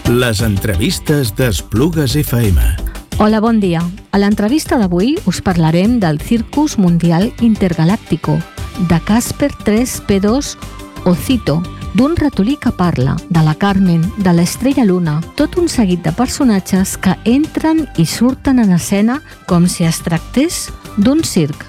Les entrevistes d'Esplugues FM. Hola, bon dia. A l'entrevista d'avui us parlarem del Circus Mundial Intergaláctico, de Casper 3P2 o Cito, d'un ratolí que parla, de la Carmen, de l'Estrella Luna, tot un seguit de personatges que entren i surten en escena com si es tractés d'un circ.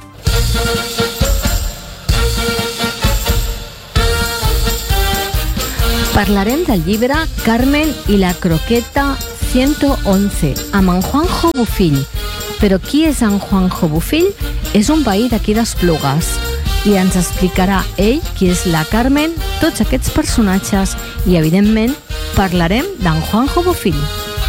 Parlarem del llibre Carmen i la croqueta 111, amb en Juanjo Bofill. Però qui és en Juanjo Bofill? És un veí d'aquí d'Esplugues. I ens explicarà ell qui és la Carmen, tots aquests personatges i, evidentment, parlarem d'en Juanjo Bofill.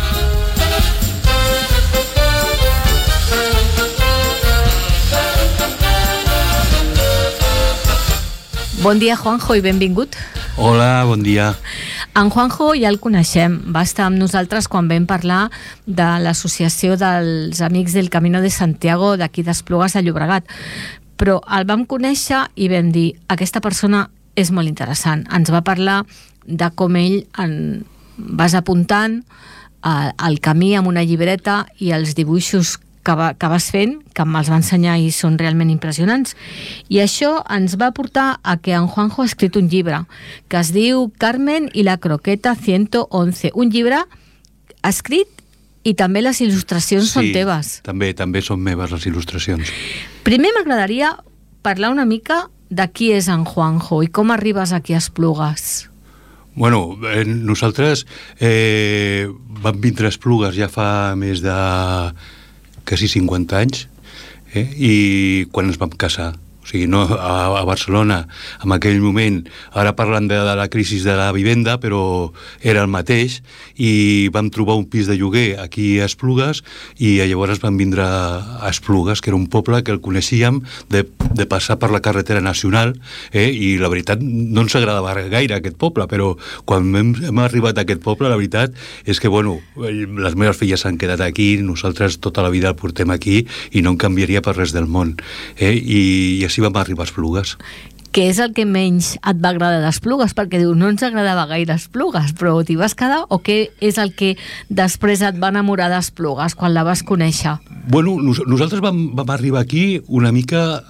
Bon dia, Juanjo, i benvingut. Hola, bon dia. En Juanjo ja el coneixem, va estar amb nosaltres quan vam parlar de l'associació dels Amics del Camino de Santiago d'aquí d'Esplugues de Llobregat, però el vam conèixer i vam dir, aquesta persona és molt interessant. Ens va parlar de com ell vas apuntant el camí amb una llibreta i els dibuixos que vas fent, que me'ls va ensenyar i són realment impressionants. I això ens va portar a que en Juanjo ha escrit un llibre que es diu Carmen i la croqueta 111. Un llibre escrit i també les il·lustracions són teves. Sí, també són meves les il·lustracions. Primer m'agradaria parlar una mica de qui és en Juanjo i com arribes aquí a Esplugues. Bueno, nosaltres vam vindre a Esplugues ja fa més de quasi 50 anys, i quan ens vam casar. O sigui, no a Barcelona, en aquell moment, ara parlant de la crisi de la vivenda, però era el mateix, i vam trobar un pis de lloguer aquí a Esplugues, i llavors vam vindre a Esplugues, que era un poble que el coneixíem de passar per la carretera nacional, i la veritat no ens agradava gaire aquest poble, però quan hem arribat a aquest poble, la veritat és que, bueno, les meves filles s'han quedat aquí, nosaltres tota la vida el portem aquí, i no en canviaria per res del món. I així vam arribar a Esplugues. Què és el que menys et va agradar d'Esplugues? Perquè diu, no ens agradava gaire Esplugues, però t'hi vas quedar? O què és el que després et va enamorar d'Esplugues quan la vas conèixer? Bueno, nosaltres vam arribar aquí una mica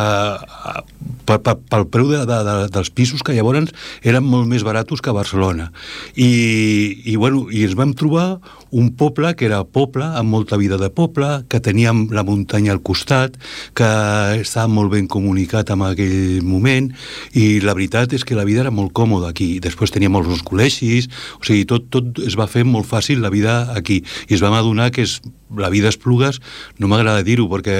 pel preu dels pisos, que llavors eren molt més baratos que a Barcelona. I ens vam trobar un poble que era poble, amb molta vida de poble, que teníem la muntanya al costat, que estava molt ben comunicat en aquell moment, i la veritat és que la vida era molt còmoda aquí. Després teníem molts col·legis, o sigui, tot es va fer molt fàcil la vida aquí. I es vam adonar que la vida a Esplugues, no m'agrada dir-ho perquè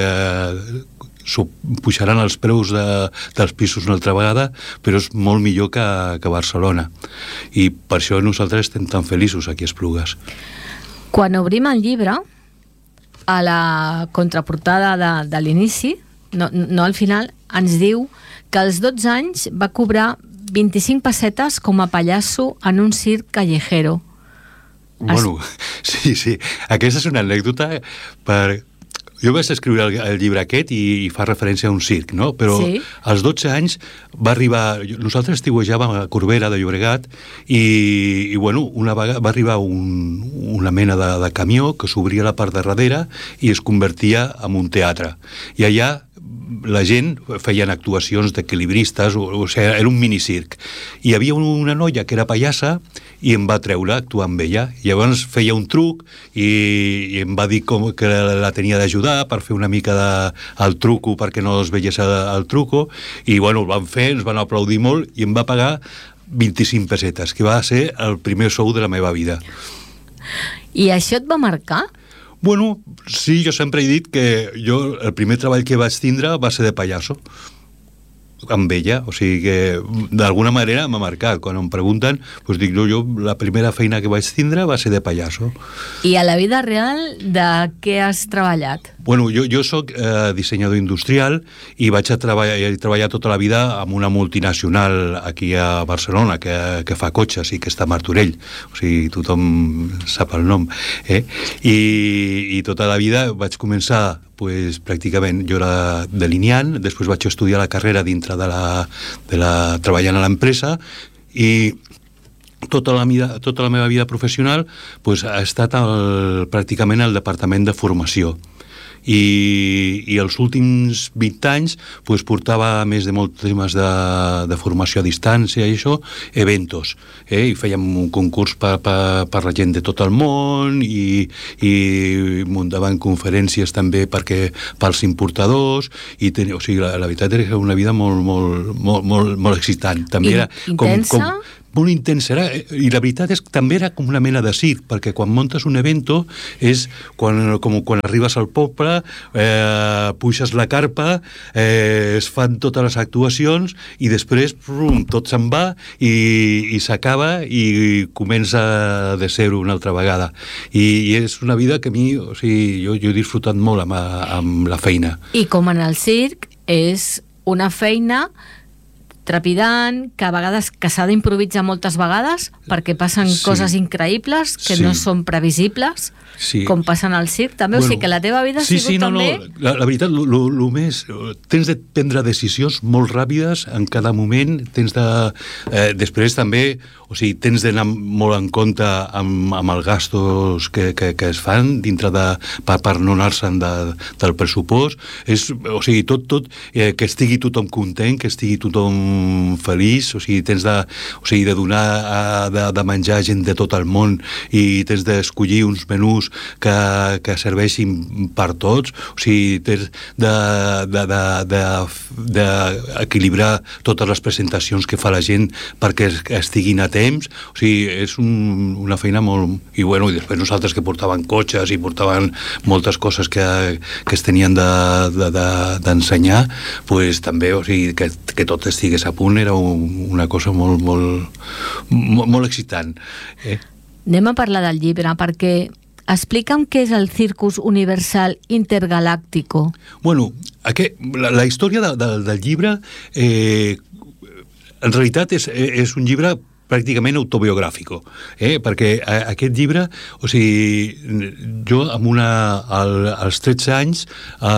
pujaran els preus dels pisos una altra vegada, però és molt millor que Barcelona. I per això nosaltres estem tan feliços aquí a Esplugues. Quan obrim el llibre, a la contraportada de l'inici, no al final, ens diu que als 12 anys va cobrar 25 pessetes com a pallasso en un circ callejero. Bueno, sí. Aquesta és una anècdota Jo vaig escriure el llibre aquest i fa referència a un circ, no? Però als 12 anys va arribar... Nosaltres estiuejàvem a Corbera de Llobregat i una vegada va arribar una mena de camió que s'obria la part de darrere i es convertia en un teatre. I allà la gent feien actuacions d'equilibristes, o sigui, era un minicirc. I hi havia una noia que era pallassa i em va treure a actuar amb ella. Llavors feia un truc i em va dir que la tenia d'ajudar per fer una mica el truco perquè no es veiés el truco, i el van fer, ens van aplaudir molt i em va pagar 25 pessetes, que va ser el primer sou de la meva vida. I això et va marcar? Bueno, sí, jo sempre he dit que el primer treball que vaig tindre va ser de pallasso amb ella, o sigui que d'alguna manera m'ha marcat. Quan em pregunten, doncs dic, jo la primera feina que vaig tindre va ser de pallasso. I a la vida real de què has treballat? Bueno, jo soc dissenyador industrial i he treballat tota la vida amb una multinacional aquí a Barcelona que fa cotxes i que està a Martorell, o sigui, tothom sap el nom, i tota la vida vaig començar pràcticament, jo era delineant, després vaig estudiar la carrera dintre treballant a l'empresa i tota la meva vida professional pues, ha estat pràcticament al departament de formació. I els últims 20 anys pues, portava més de molts temes de formació a distància i això, eventos, i fèiem un concurs per la gent de tot el món i muntaven conferències també pels importadors o sigui, la veritat era una vida molt excitant. També era intensa? Molt intensa era, i la veritat és que també era com una mena de circ, perquè quan muntes un evento és quan arribes al poble, puixes la carpa, es fan totes les actuacions i després tot se'n va i s'acaba i comença de zero una altra vegada. I és una vida que a mi, o sigui, jo he disfrutat molt amb la feina. I com en el circ és una feina trepidant, que a vegades que s'ha d'improvisar moltes vegades perquè passen coses increïbles que no són previsibles, com passen al circ també, o sigui que la teva vida ha sigut també... La veritat, el més... Tens de prendre decisions molt ràpides en cada moment, tens de... Després també, o sigui, tens d'anar molt en compte amb els gastos que es fan dintre per no anar-se'n del pressupost. O sigui, tot que estigui tothom content, que estigui tothom feliç, o sigui, tens de donar de menjar gent de tot el món i tens d'escollir uns menús que serveixin per tots, o sigui, tens d'equilibrar totes les presentacions que fa la gent perquè estiguin a temps, o sigui, és una feina molt... I després nosaltres que portaven cotxes i portaven moltes coses que es tenien d'ensenyar, doncs també, o sigui, que tot estigués a punt era una cosa molt excitant. Anem a parlar del llibre, perquè explica'm què és el Circus Universal Intergaláctico. Bueno, la història del llibre en realitat és un llibre pràcticament autobiogràfic, perquè aquest llibre, o sigui, jo als 13 anys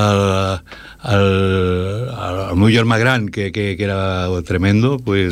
el meu germà gran, que era tremendo, pues,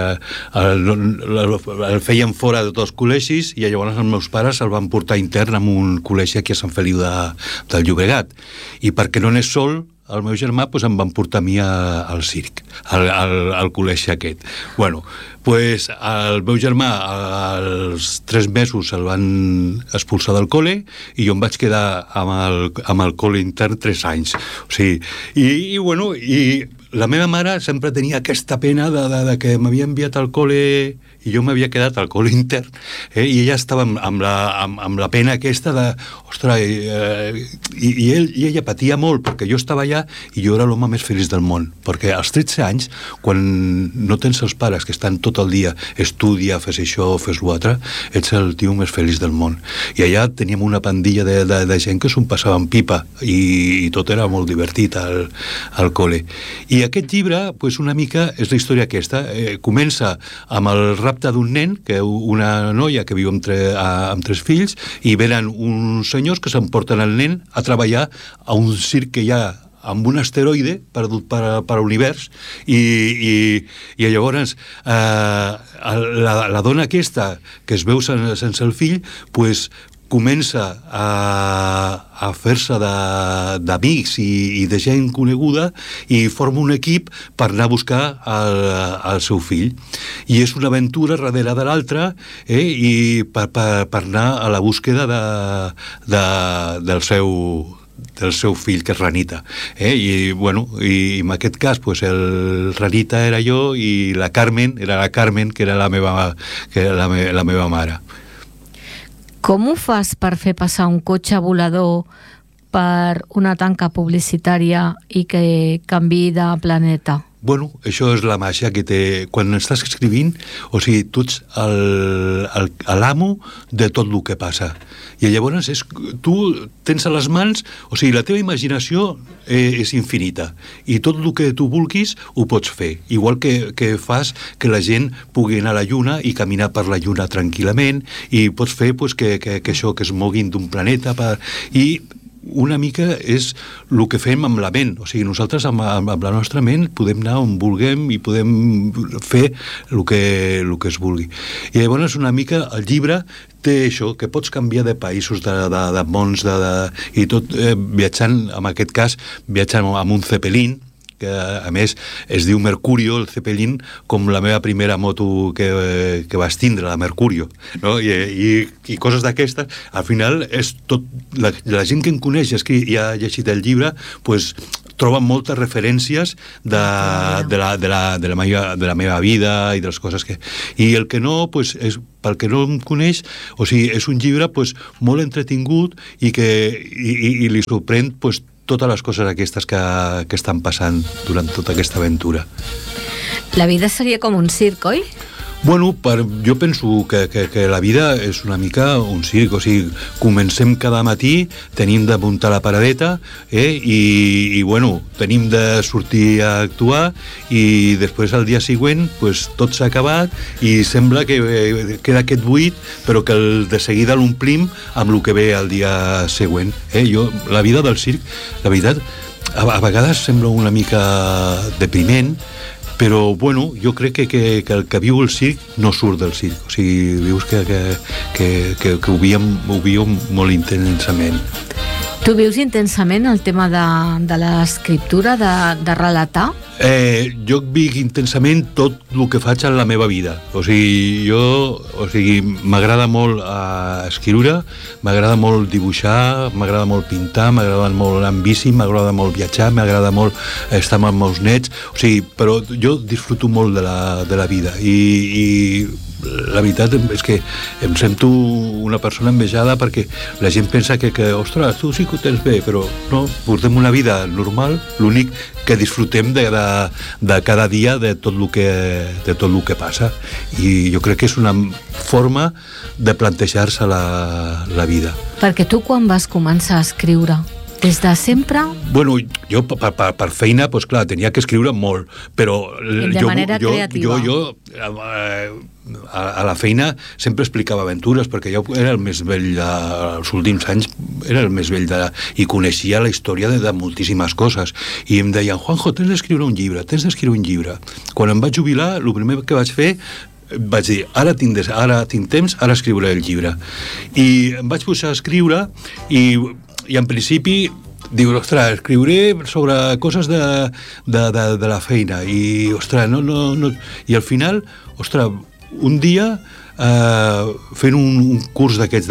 el feien fora de tots els col·legis i llavors els meus pares el van portar intern en un col·legi aquí a Sant Feliu del Llobregat. I perquè no anés sol, el meu germà pues, em van portar a mi al circ, al col·legi aquest. Bueno, pues, el meu germà als 3 mesos el van expulsar del col·le i jo em vaig quedar amb el col·le intern 3 anys. O sigui, i la meva mare sempre tenia aquesta pena de que m'havia enviat al col·le i jo m'havia quedat al col·le intern, i ella estava amb la pena aquesta de, ostres, i ella patia molt perquè jo estava allà i jo era l'home més feliç del món, perquè als 13 anys, quan no tens els pares que estan tot el dia, estudia, fes això, fes l'altre, ets el tio més feliç del món. I allà teníem una pandilla de gent que s'ho passava en pipa i tot era molt divertit al col·le. I aquest llibre, pues, una mica, és la història aquesta. Comença amb el rapte d'un nen, una noia que viu amb 3 fills, i venen uns senyors que s'emporten el nen a treballar a un circ que hi ha amb un asteroide perdut per l'univers i llavors la dona aquesta que es veu sense el fill, pues, comença a fer-se d'amics i de gent coneguda i forma un equip per anar a buscar el seu fill. I és una aventura darrere de l'altra, i per anar a la búsqueda del seu fill, que és Ranita. I en aquest cas, pues, el Ranita era jo i la Carmen, que era la meva mare. Com ho fas per fer passar un cotxe volador per una tanca publicitària i que canviï de planeta? Bueno, això és la màgia que té quan estàs escrivint, o sigui, tu ets l'amo de tot el que passa. I llavors tu tens a les mans, o sigui, la teva imaginació és infinita i tot el que tu vulguis ho pots fer. Igual que fas que la gent pugui anar a la Lluna i caminar per la Lluna tranquil·lament, i pots fer pues, que això, que es moguin d'un planeta i una mica és el que fem amb la ment. O sigui, nosaltres amb la nostra ment podem anar on vulguem i podem fer el que es vulgui. I llavors una mica el llibre té això, que pots canviar de països, de mons, i tot viatjant, en aquest cas, viatjant amb un Zeppelin, que a més es diu Mercurio, el Zeppelin, com la meva primera moto que vas tindre, la Mercurio, no? I coses d'aquestes. Al final és tot, la gent que em coneix i ha llegit el llibre, pues, troben moltes referències de la meva vida i de les coses que... I el que no, pues, pel que no em coneix, o sigui, és un llibre, pues, molt entretingut i li sorprèn, pues, totes les coses aquestes que estan passant durant tota aquesta aventura. La vida seria com un circ, oi? Bueno, jo penso que la vida és una mica un circ, o sigui, comencem cada matí, tenim de muntar la paradeta, i bueno, tenim de sortir a actuar, i després al dia següent pues, tot s'ha acabat i sembla que queda aquest buit, però que de seguida l'omplim amb el que ve el dia següent. La vida del circ, la veritat, a vegades sembla una mica depriment, però, bueno, jo crec que el que viu el circ no surt del circ. O sigui, vius que ho viu molt intensament. Tu vius intensament el tema de l'escriptura, de relatar? Jo vic intensament tot el que faig en la meva vida. O sigui, m'agrada molt escriure, m'agrada molt dibuixar, m'agrada molt pintar, m'agrada molt anar en bici, m'agrada molt viatjar, m'agrada molt estar amb els meus nets, o sigui, però jo disfruto molt de la vida i la veritat és que em sento una persona envejada perquè la gent pensa que ostres, tu sí que ho tens bé, però no, portem una vida normal, l'únic que disfrutem de cada dia de tot el que passa, i jo crec que és una forma de plantejar-se la vida. Perquè tu quan vas començar a escriure? Des de sempre? Bueno, jo per feina, doncs clar, tenia que escriure molt, però de manera creativa. Jo a la feina sempre explicava aventures, perquè jo era el més vell els últims anys, era el més vell i coneixia la història de moltíssimes coses, i em deien, Juanjo, tens d'escriure un llibre. Quan em vaig jubilar, el primer que vaig fer, vaig dir, ara tinc temps, ara escriuré el llibre. I em vaig posar a escriure i en principi dius, ostres, escriuré sobre coses de la feina i, ostres, no... I al final, ostres, un dia fent un curs d'aquests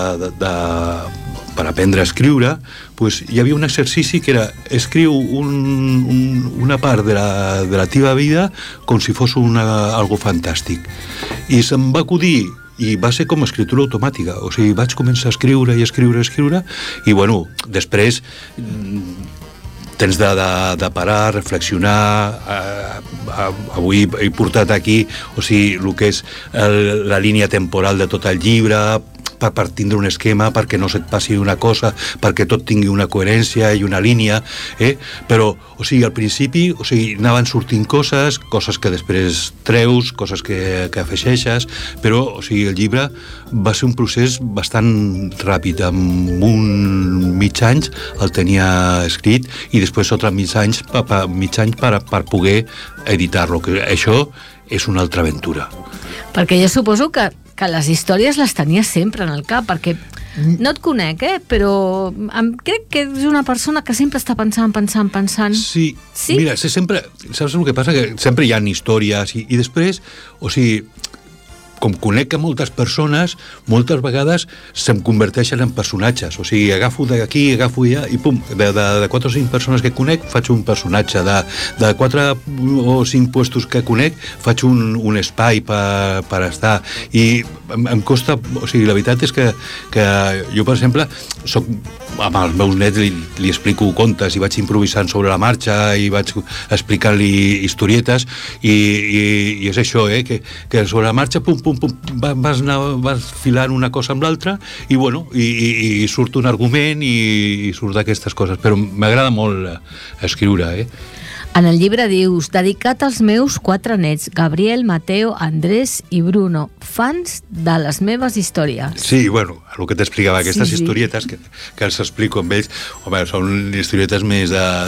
per aprendre a escriure, pues, hi havia un exercici que era escriu una part de la teva vida com si fos algo fantàstic. I se'm va acudir, i va ser com escriptura automàtica, o sigui, vaig començar a escriure i, bueno, després tens de parar, reflexionar. Avui he portat aquí, o sigui, el que és la línia temporal de tot el llibre, per tindre un esquema, perquè no se't passi una cosa, perquè tot tingui una coherència i una línia, però, o sigui, al principi, o sigui, anaven sortint coses que després treus, coses que afegeixes, però, o sigui, el llibre va ser un procés bastant ràpid, amb un mig anys el tenia escrit i després mig anys per poder editar-lo, que això és una altra aventura. Perquè jo suposo que les històries les tenies sempre en el cap, perquè no et conec, però crec que és una persona que sempre està pensant. Sí? Mira, sempre, saps el que passa? Que sempre hi ha històries i després, o sigui, com conec a moltes persones, moltes vegades se'm converteixen en personatges. O sigui, agafo d'aquí, agafo allà, i pum, de 4 o 5 persones que conec, faig un personatge. De 4 o 5 puestos que conec, faig un espai per estar. I em costa... O sigui, la veritat és que jo, per exemple, soc amb els meus nets li explico contes i vaig improvisant sobre la marxa i vaig explicant-li historietes i és això, que sobre la marxa, pum, vas filant una cosa amb l'altra i, bueno, i surt un argument i surt d'aquestes coses, però m'agrada molt escriure, En el llibre dius, dedicat als meus 4 nets, Gabriel, Mateo, Andrés i Bruno. fans de les meves històries. Sí, bueno, el que t'explicava, aquestes historietes que els explico amb ells, home, són historietes més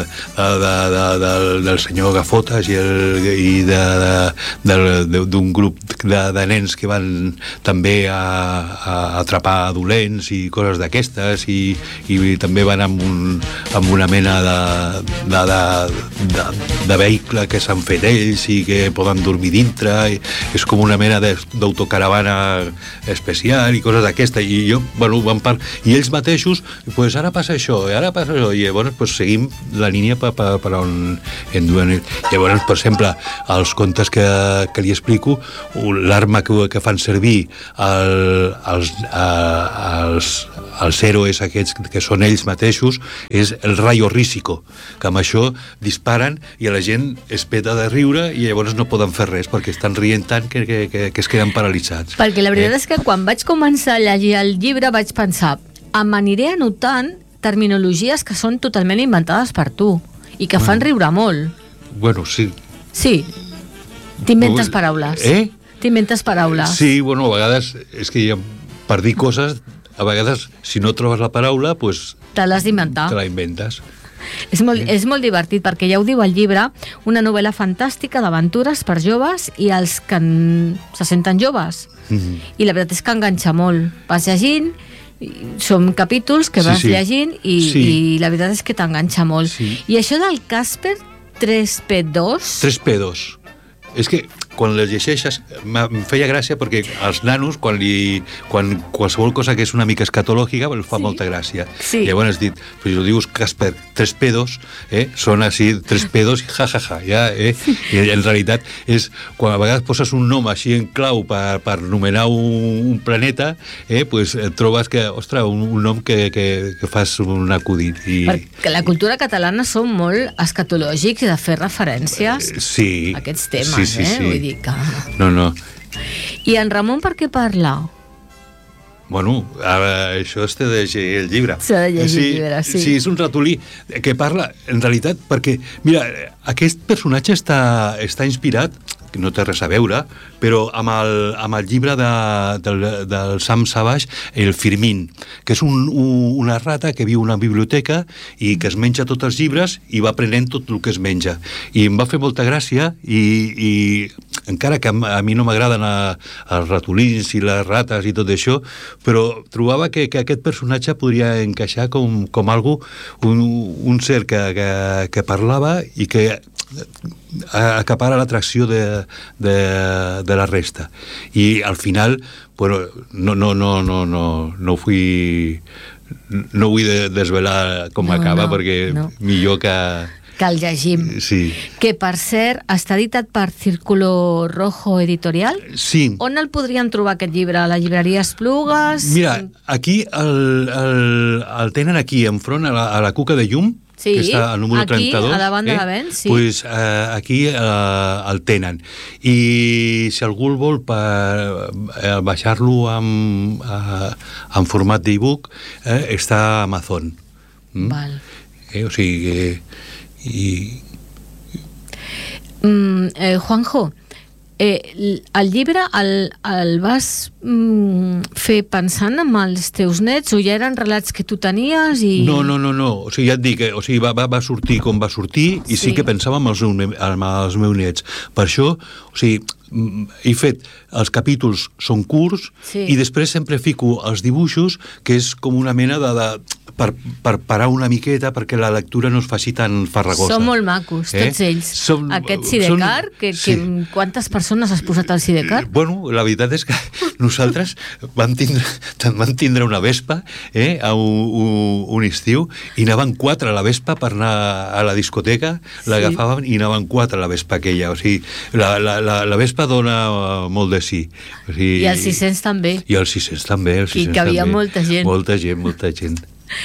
del senyor Gafotes i d'un grup de nens que van també a atrapar dolents i coses d'aquestes, i també van amb una mena de vehicle que s'han fet ells i que poden dormir dintre, és com una mena d'autocaravana especial i coses d'aquesta, i jo, bueno, i ells mateixos, pues ara passa això, i llavors pues, seguim la línia per on en duen. Llavors, per exemple, els contes que li explico, l'arma que fan servir els héroes aquests que són ells mateixos és el rayo rísico, que amb això disparen i la gent es peta de riure i llavors no poden fer res perquè estan rient tant que es queden paralitzats. Perquè la veritat és que quan vaig començar a llegir el llibre vaig pensar, m'aniré anotant terminologies que són totalment inventades per tu i que fan riure molt. Bueno, sí. Sí, t'inventes paraules. T'inventes paraules. Sí, bueno, a vegades és que per dir coses, a vegades si no trobes la paraula, pues te l'has d'inventar. Te la inventes. És molt divertit perquè ja ho diu el llibre, una novel·la fantàstica d'aventures per joves i els que se senten joves. I la veritat és que enganxa molt. Vas llegint, són capítols que vas llegint i la veritat és que t'enganxa molt. I això del Casper 3P2... 3P2. És que quan les llegeixes em feia gràcia perquè als nanos quan qualsevol cosa que és una mica escatològica els fa molta gràcia. Llavors has dit, si ho dius Casper 3P2, són així 3P2 i ja, i en realitat és quan a vegades poses un nom així en clau per anomenar un planeta, pues trobes que, ostres, un nom que fas un acudit. Perquè la cultura catalana són molt escatològics i de fer referències a aquests temes, vull dir que... No. I en Ramon per què parla? Bueno, ara això es té de llegir el llibre. S'ha de llegir el llibre, sí. Sí, és un ratolí que parla, en realitat, perquè, mira, aquest personatge està inspirat, que no té res a veure, però amb el llibre del Sam Savage, el Firmin, que és una rata que viu a una biblioteca i que es menja tots els llibres i va aprenent tot el que es menja. I em va fer molta gràcia i encara que a mi no m'agraden els ratolins i les rates i tot això, però trobava que aquest personatge podria encaixar com algo, un ser que parlava i que acapara l'atracció de la resta. I al final, bueno, no vull desvelar com acaba, perquè millor que el llegim. Sí. Que, per cert, està editat per Círculo Rojo Editorial? Sí. On el podrien trobar, aquest llibre? A la llibreria Esplugues? Mira, aquí el tenen aquí, enfront, a la Cuca de Llum, que està al número 32. Aquí, a davant de l'Avenc, sí. Pues, aquí el tenen. I si algú el vol baixar-lo en format d'e-book, està a Amazon. Val. O sigui... Juanjo, el llibre el vas fer pensant en els teus nets o ja eren relats que tu tenies? No, o sigui, ja et dic, va sortir com va sortir i sí que pensava en els meus nets. Per això, o sigui, he fet, els capítols són curts i després sempre fico els dibuixos, que és com una mena per parar una miqueta perquè la lectura no es faci tan farragosa. Són molt macos, tots ells. Aquest Sidecar, quantes persones has posat al Sidecar? Bueno, la veritat és que nosaltres vam tindre una vespa a un estiu i anaven 4 a la vespa per anar a la discoteca, l'agafàvem i anaven 4 a la vespa aquella. O sigui, la vespa dona molt de sí. O sigui, i els 600 també. I els 600 també. I que havia molta gent. Molta gent.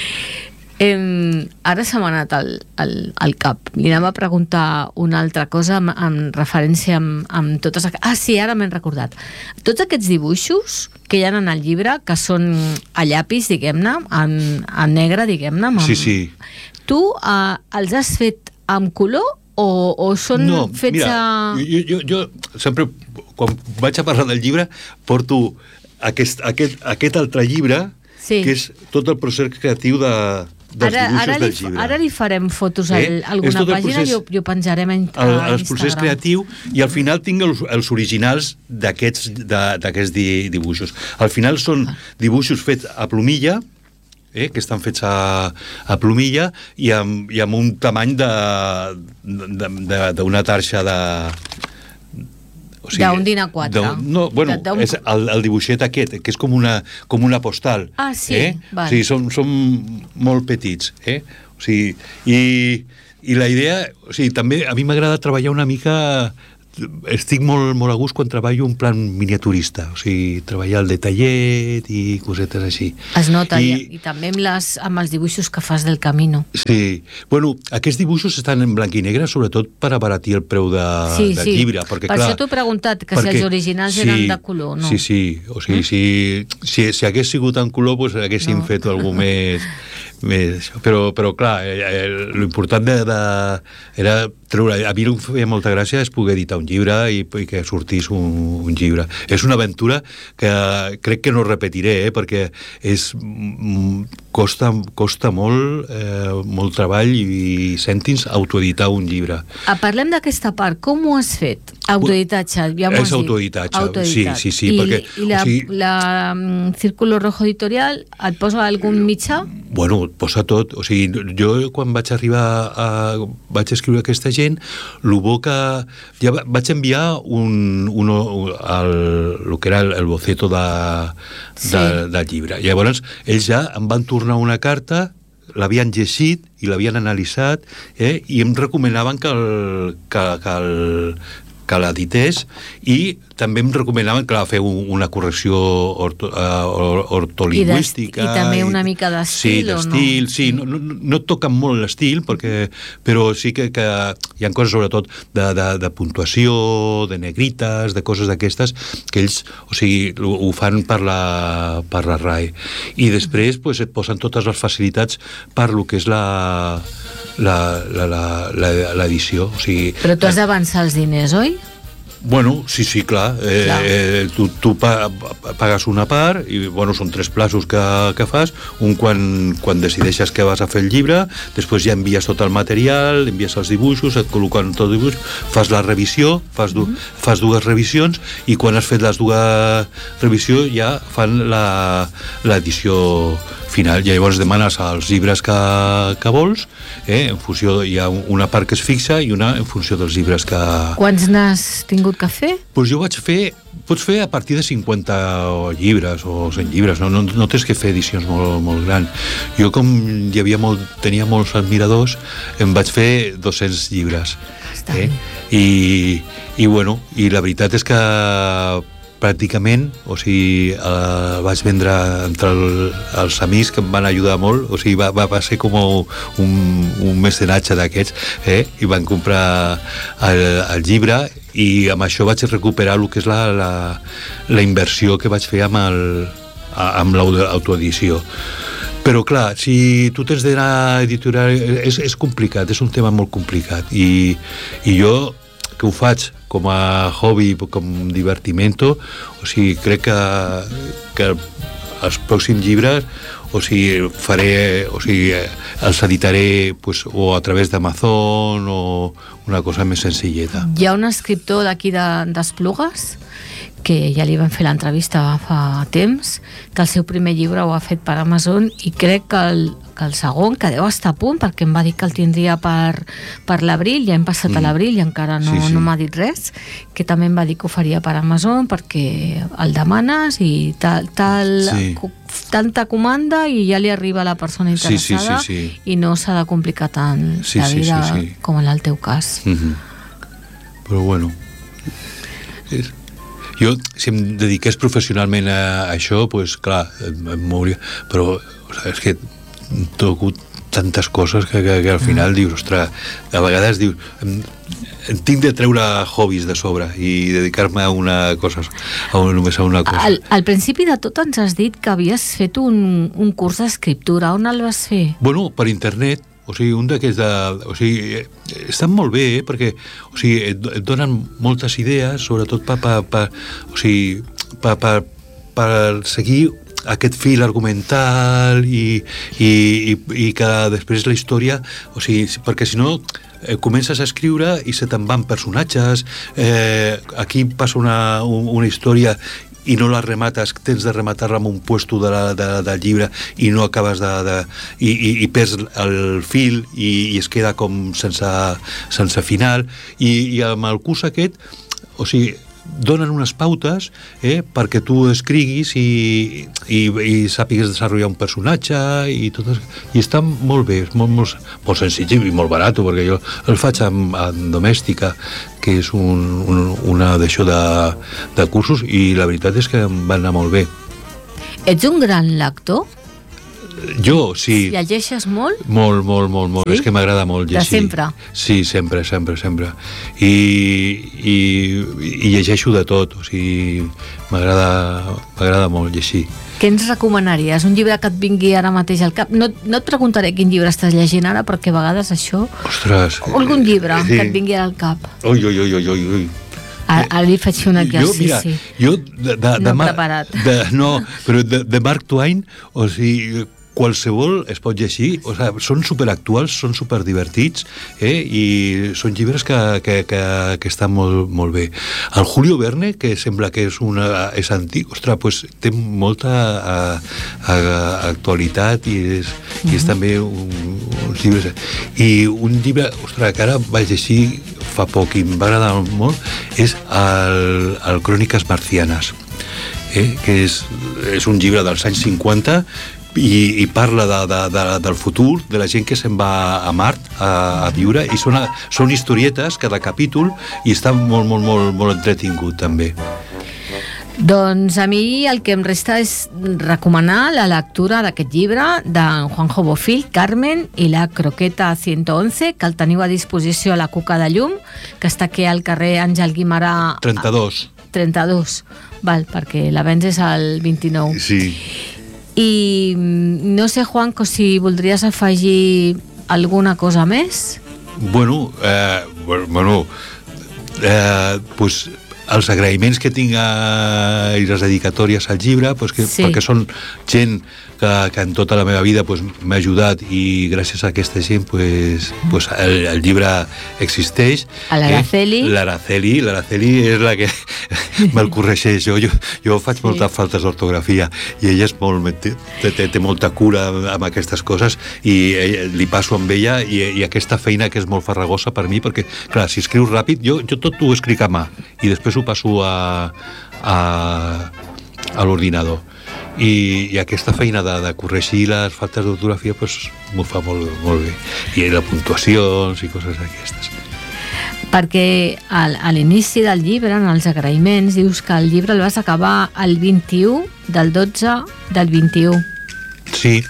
Ara se m'ha anat al cap. Li anava a preguntar una altra cosa en referència amb totes... sí, ara m'he recordat. Tots aquests dibuixos que hi ha en el llibre, que són a llapis, diguem-ne, en negre, diguem-ne... Sí. Tu els has fet amb color o són fets a... Jo sempre quan vaig a parlar del llibre, porto aquest altre llibre, que és tot el procés creatiu dels dibuixos del llibre. Ara li farem fotos a alguna pàgina i ho penjarem a Instagram. El procés creatiu, i al final tinc els originals d'aquests dibuixos. Al final són dibuixos fets a plomilla, que estan fets a plomilla i amb un tamany d'una tarxa de... d'un din A4. No, bueno, és el dibuixet aquest, que és com una postal. Ah, sí? O sigui, són molt petits. O sigui, i la idea... O sigui, també a mi m'agrada treballar una mica... Estic molt a gust quan treballo en plan miniaturista, o sigui, treballar el detallet i cosetes així. Es nota, i també amb els dibuixos que fas del Camino. Sí, bueno, aquests dibuixos estan en blanc i negre, sobretot per abaratir el preu del llibre. Perquè, per això t'ho he preguntat, que si els originals eren de color, no? Sí, o sigui, si hagués sigut en color, doncs haguéssim fet alguna més... Però clar, l'important era treure... A mi el que feia molta gràcia és poder editar un llibre i que sortís un llibre. És una aventura que crec que no repetiré, perquè costa molt treball i cèntims autoeditar un llibre. Parlem d'aquesta part. Com ho has fet? Autoeditatge, ja m'ho has dit. És autoeditatge, sí. I la Círculo Rojo Editorial et posa algun mitjà? Bueno, et posa tot. O sigui, jo quan vaig vaig escriure aquesta gent, el bo que... Ja vaig enviar el que era el boceto del llibre. Llavors, ells ja em van tornar una carta, l'havien llegit i l'havien analitzat, i em recomanaven que l'edités, i també em recomanaven que fer una correcció ortolingüística. I també una mica d'estil, o no? Sí, no toquen molt l'estil, però sí que hi ha coses, sobretot, de puntuació, de negrites, de coses d'aquestes, que ells, o sigui, ho fan per la RAE. I després et posen totes les facilitats per lo que és l'edició. O sigui, però tu has d'avançar els diners, oi? Bueno, sí, clar. Tu pagues una part i, bueno, són 3 plaços que fas. Un quan decideixes que vas a fer el llibre, després ja envies tot el material, envies els dibuixos, et col·loquen tot el dibuix, fas la revisió, fas 2 revisions, i quan has fet les 2 revisions ja fan l'edició final. I llavors demanes els llibres que vols, en funció, hi ha una part que es fixa i una en funció dels llibres que... Quants n'has tingut que fer? Doncs jo pots fer a partir de 50 llibres o 100 llibres, no tens que fer edicions molt grans. Jo, com tenia molts admiradors, em vaig fer 200 llibres. I bueno, i la veritat és que pràcticament, o sigui, vaig vendre entre els amics que em van ajudar molt, o sigui, va ser com un mecenatge d'aquests, i van comprar el llibre, i amb això vaig recuperar el que és la inversió que vaig fer amb l'autoedició. Però clar, si tu tens d'anar a editorial, és complicat, és un tema molt complicat, i jo, que ho faig com a hobby, com divertimento, o sigui, crec que els pròxims llibres, o sigui, els editaré o a través d'Amazon o una cosa més senzilleta. Hi ha un escriptor d'aquí d'Esplugues que ja li van fer l'entrevista fa temps, que el seu primer llibre ho ha fet per Amazon, i crec que el segon, que deu estar a punt, perquè em va dir que el tindria per l'abril, ja hem passat a l'abril i encara no m'ha dit res, que també em va dir que ho faria per Amazon perquè el demanes i tanta comanda i ja li arriba a la persona interessada, i no s'ha de complicar tant la vida com en el teu cas. Però bueno, jo, si em dediqués professionalment a això, doncs clar, em mouria, però és que toco tantes coses que al final dius, ostres, a vegades dius, em tinc de treure hobbies de sobre i dedicar-me a una cosa, només a una cosa. Al principi de tot ens has dit que havies fet un curs d'escriptura. On el vas fer? Bueno, per internet. o sigui, un d'aquests o sigui, estan molt bé, perquè o sigui, et donen moltes idees, sobretot per seguir aquest fil argumental i que després la història, o sigui, perquè si no comences a escriure i se te'n van personatges, aquí passa una història i no la remates, tens de rematar-la amb un puesto del llibre i no acabes i perds el fil i es queda com sense final, i amb el curs aquest, o sigui, donen unes pautes perquè tu escriguis i sàpigues desenvolupar un personatge i està molt bé, és molt senzill i molt barat, perquè jo el faig amb Domèstica, que és una d'això de cursos, i la veritat és que em va anar molt bé. Ets un gran lector? Jo, sí. Llegeixes molt? Molt. Sí? És que m'agrada molt llegir. De sempre? Sí, sempre. I llegeixo de tot, o sigui, m'agrada molt llegir. Què ens recomanaries? Un llibre que et vingui ara mateix al cap? No et preguntaré quin llibre estàs llegint ara, perquè a vegades això... Ostres! Algun llibre que et vingui al cap. Ui. Ara li faig un exercici. Jo no preparat. Però de Mark Twain, o sigui, qualsevol es pot llegir, o sigui, són superactuals, són superdivertits, i són llibres que estan molt bé. El Julio Verne, que sembla que és antic, ostres, pues, té molta actualitat i és també uns llibres. I un llibre, ostres, que ara vaig llegir fa poc i em va agradar molt, és el Cròniques Marcianes, que és un llibre dels anys 50 i parla del futur, de la gent que se'n va a Mart a viure, i són historietes cada capítol, i està molt entretingut també. Doncs a mi el que em resta és recomanar la lectura d'aquest llibre d'en Juanjo Bofill, Carmen i la croqueta 111, que el teniu a disposició a la Cuca de Llum, que està aquí al carrer Àngel Guimarà 32, val, perquè la vens és el 29. Sí. I no sé, Juanco, si voldries afegir alguna cosa més? Bueno, pues els agraïments que tinc i les dedicatòries al llibre, pues perquè són gent que en tota la meva vida m'ha ajudat, i gràcies a aquesta gent el llibre existeix. L'Araceli és la que me'l corregeix. Jo faig moltes faltes d'ortografia i ella té molta cura amb aquestes coses, i li passo amb ella, i aquesta feina que és molt farragosa per mi, perquè clar, si escrius ràpid, jo tot ho escric a mà i després ho passo a l'ordinador, i aquesta feina de corregir les faltes d'ortografia m'ho fa molt bé, i les puntuacions i coses d'aquestes. Perquè a l'inici del llibre, en els agraïments, dius que el llibre el vas acabar el 21 del 12 del 21. Sí,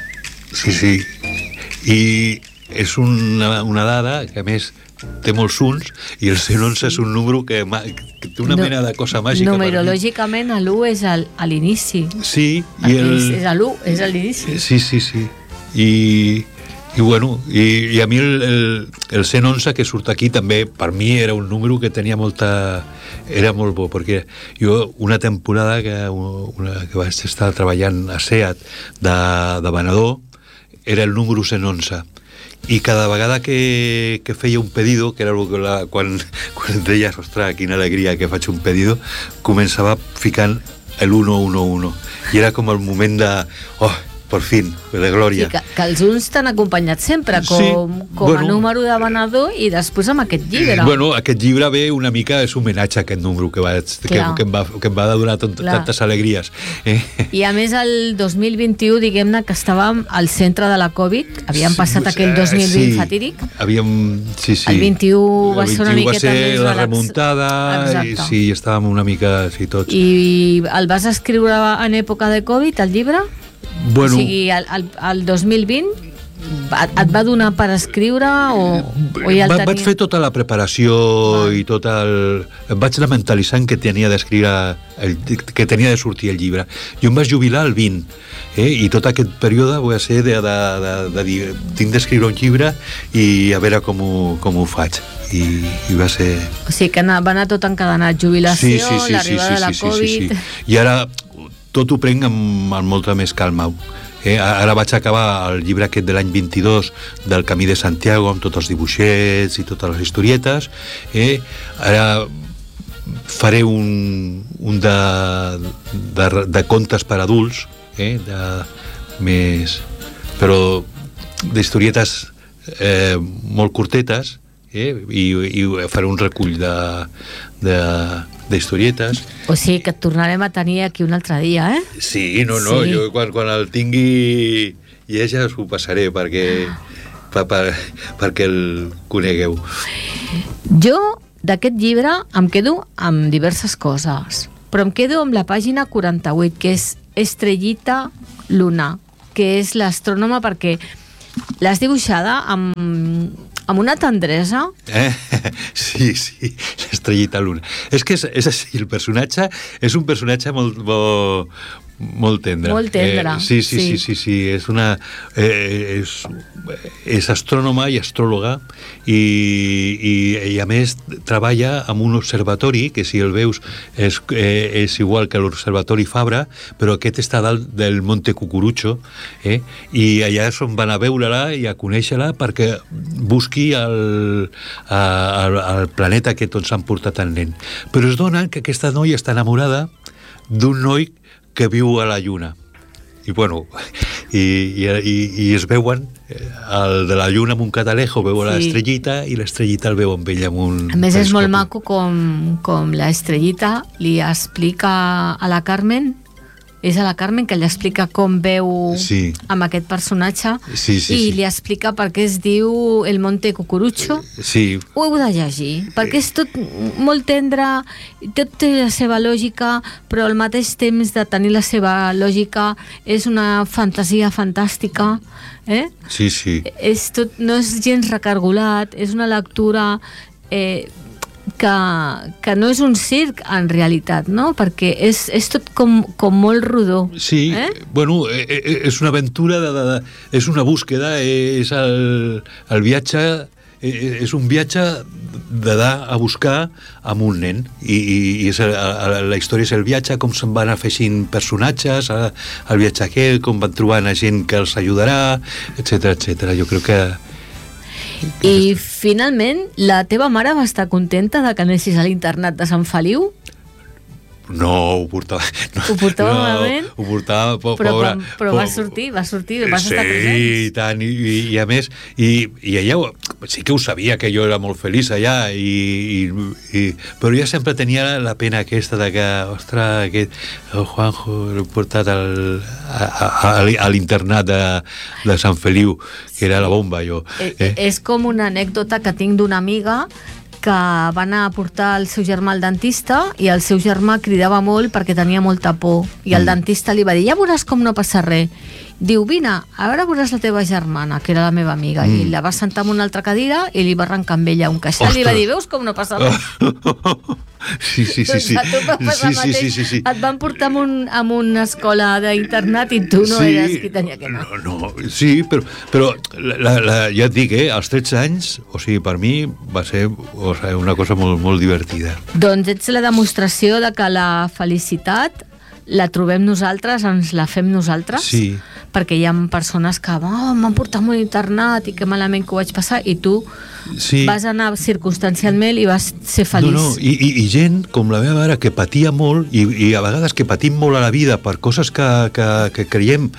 i és una dada que a més té molts uns, i el 111 és un número que té una mena de cosa màgica. Numerològicament l'1 és a l'inici. Sí. És l'1, és a l'inici. Sí. I bueno, i a mi el 111 que surt aquí també, per mi era un número que tenia era molt bo, perquè jo una temporada que vaig estar treballant a SEAT de venedor, era el número 111, i cada vegada que feia un pedido, que era quan deies, ostres, quina alegria que faig un pedido, començava ficant el 111, i era com el moment de per fin, de glòria. Sí, que els uns t'han acompanyat sempre com a número de venedor, i després amb aquest llibre. Bueno, aquest llibre ve una mica, és un homenatge a aquest número que em va donar tantes alegries. I a més el 2021, diguem-ne que estàvem al centre de la Covid, havíem passat aquell 2020 fatídic. El 21 va ser una miqueta més la remuntada. Exacte. I estàvem una mica tots. I el vas escriure en època de Covid, el llibre? Bueno, o sigui, el 2020? Et va donar per escriure o ja el tenia? Vaig fer tota la preparació i tot el... Vaig anar mentalitzant que tenia d'escriure, que tenia de sortir el llibre. Jo em vaig jubilar al 20, i tot aquest període voy a ser de dir, tinc d'escriure un llibre i a veure com ho faig. I va ser... O sigui que va anar tot encadenat, jubilació, l'arribada de la Covid... I ara tot ho prenc amb molta més calma. Ara vaig acabar el llibre aquest de l'any 22 del Camí de Santiago amb tots els dibuixets i totes les historietes. Ara faré un de contes per adults, però d'historietes molt curtetes, i faré un recull d'historietes. O sigui que et tornarem a tenir aquí un altre dia, eh? Sí, no, sí. Jo quan el tingui ja us ho passaré perquè el conegueu. Jo d'aquest llibre em quedo amb diverses coses, però em quedo amb la pàgina 48, que és Estrellita Luna, que és l'astrònoma, perquè l'has dibuixada amb una tendresa. Sí, l'Estrellita Luna. És que és així, el personatge és un personatge molt tendre. Molt tendre. Sí. És astrònoma i astròloga i a més treballa en un observatori que, si el veus, és igual que l'Observatori Fabra, però aquest està dalt del Monte Cucurucho, i allà és on van a veure-la i a conèixer-la perquè busqui el planeta aquest on s'han portat el nen. Però es dona que aquesta noia està enamorada d'un noi que viu a la Lluna. I bueno, i es veuen, el de la Lluna amb un catalejo veu l'Estrellita i l'Estrellita el veu amb ell amb un... A més, és molt maco com l'Estrellita li explica a la Carmen, és a la Carmen que li explica com veu amb aquest personatge, i li explica per què es diu el Monte Cucurucho. Ho heu de llegir, perquè és tot molt tendre, tot té la seva lògica, però al mateix temps de tenir la seva lògica és una fantasia fantàstica. Sí. No és gens recargolat, és una lectura que no és un circ en realitat, no? Perquè és tot com molt rodó. Sí, bueno, és una aventura, és una búsqueda, és el viatge, és un viatge d'anar a buscar amb un nen, i la història és el viatge, com se'n van afegint personatges, el viatge aquest, com van trobant a gent que els ajudarà, etc. Jo crec que... I finalment, la teva mare va estar contenta de que anessis a l'internat de Sant Feliu? No, ho portava... Ho portava malament? Ho portava, però va sortir, vas estar present. Sí, i tant, i a més, i allà sí que ho sabia, que jo era molt feliç allà, però ja sempre tenia la pena aquesta de que, ostres, el Juanjo l'he portat a l'internat de Sant Feliu, que era la bomba, jo. És com una anècdota que tinc d'una amiga que va anar a portar el seu germà al dentista, i el seu germà cridava molt perquè tenia molta por, i el dentista li va dir, ja veuràs com no passa res. Diu, vine, a veure, veuràs la teva germana, que era la meva amiga, i la va sentar en una altra cadira i li va arrencar amb ella un queixal. I li va dir, veus com no passa res? Sí. Et van portar a una escola d'internat i tu no eres qui tenia que anar. No, sí, però ja et dic, als 13 anys, o sigui, per mi va ser una cosa molt, molt divertida. Doncs ets la demostració de que la felicitat la trobem nosaltres, ens la fem nosaltres, perquè hi ha persones que m'han portat a un internat i que malament que ho vaig passar, i tu vas anar circumstancialment i vas ser feliç. No, i gent com la meva mare que patia molt, i a vegades que patim molt a la vida per coses que creiem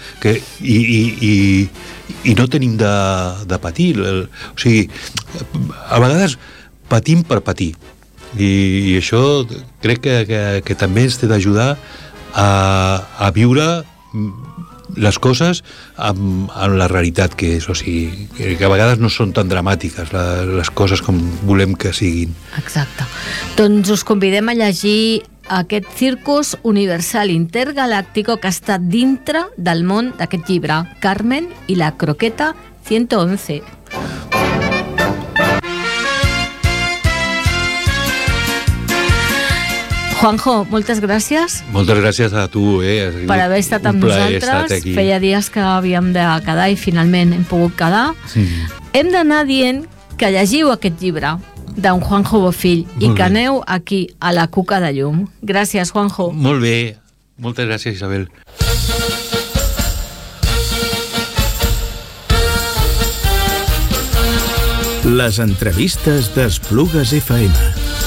i no tenim de patir. O sigui, a vegades patim per patir, i això crec que també ens té d'ajudar a viure les coses amb la realitat que és, o sigui, que a vegades no són tan dramàtiques les coses com volem que siguin. Exacte. Doncs us convidem a llegir aquest Circus Universal Intergaláctico, que està dintre del món d'aquest llibre, Carmen i la croqueta 111. Juanjo, moltes gràcies. Moltes gràcies a tu, per haver estat amb nosaltres. Feia dies que havíem de quedar i finalment hem pogut quedar. Hem d'anar dient que llegiu aquest llibre d'en Juanjo Bofill i que aneu aquí, a la Cuca de Llum. Gràcies, Juanjo. Molt bé. Moltes gràcies, Isabel. Les entrevistes d'Esplugues FM.